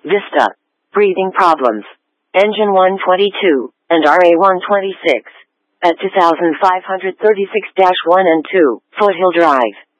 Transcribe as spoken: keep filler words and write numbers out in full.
Vista. Breathing problems. Engine one twenty-two, and R A one twenty-six. At two thousand five hundred thirty-six dash one and two, Foothill Drive.